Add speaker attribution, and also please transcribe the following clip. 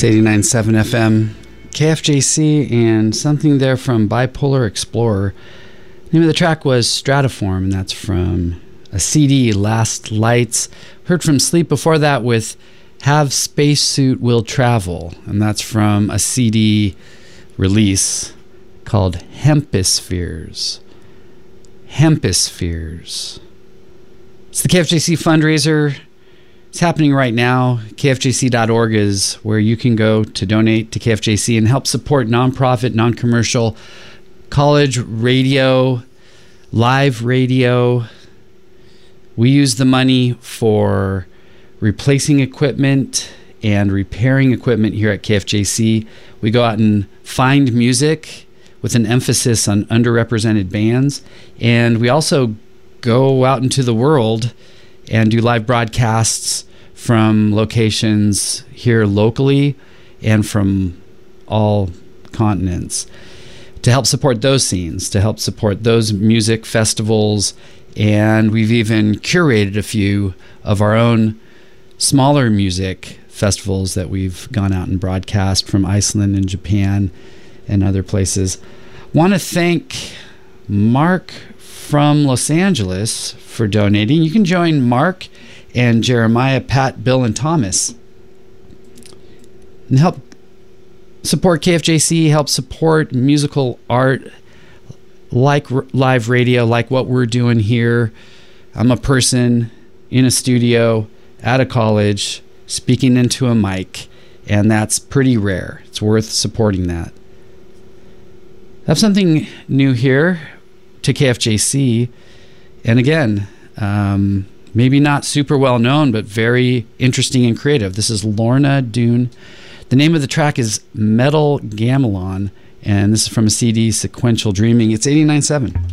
Speaker 1: It's 89.7 FM, KFJC, and something there from Bipolar Explorer. The name of the track was Stratiform, and that's from a CD, Last Lights. Heard from Sleep before that with Have Spacesuit Will Travel, and that's from a CD release called Hemispheres. Hemispheres. It's the KFJC fundraiser. It's happening right now. KFJC.org is where you can go to donate to KFJC and help support nonprofit, non-commercial college radio, live radio. We use the money for replacing equipment and repairing equipment here at KFJC. We go out and find music with an emphasis on underrepresented bands. And we also go out into the world and do live broadcasts from locations here locally and from all continents to help support those scenes, to help support those music festivals. And we've even curated a few of our own smaller music festivals that we've gone out and broadcast from Iceland and Japan and other places. Want to thank Mark from Los Angeles for donating. You can join Mark and Jeremiah, Pat, Bill, and Thomas and help support KFJC, help support musical art like live radio, like what we're doing here. I'm a person in a studio at a college speaking into a mic, and that's pretty rare. It's worth supporting that. I have something new here to KFJC, and again, maybe not super well known, but very interesting and creative. This is Lorna Doone. The name of the track is Metal Gamelon, and this is from a CD, Sequential Dreaming. It's 89.7.